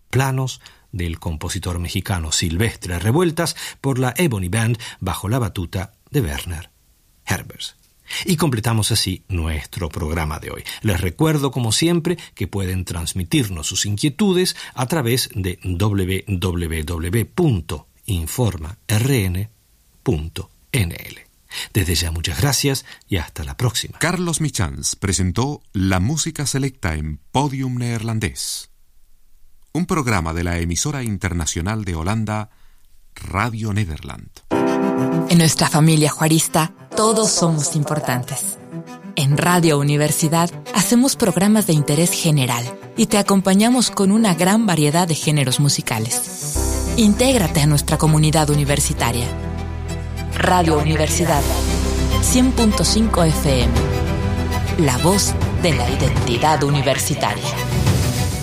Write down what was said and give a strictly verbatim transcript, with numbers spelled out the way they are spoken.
Planos, del compositor mexicano Silvestre Revueltas, por la Ebony Band bajo la batuta de Werner Herbers. Y completamos así nuestro programa de hoy. Les recuerdo, como siempre, que pueden transmitirnos sus inquietudes a través de doble u doble u doble u punto informa r n punto n l. Desde ya, muchas gracias y hasta la próxima. Carlos Michans presentó la música selecta en Podium Neerlandés, un programa de la emisora internacional de Holanda, Radio Nederland. En nuestra familia juarista, todos somos importantes. En Radio Universidad hacemos programas de interés general y te acompañamos con una gran variedad de géneros musicales. Intégrate a nuestra comunidad universitaria. Radio Universidad, cien punto cinco F M. La voz de la identidad universitaria.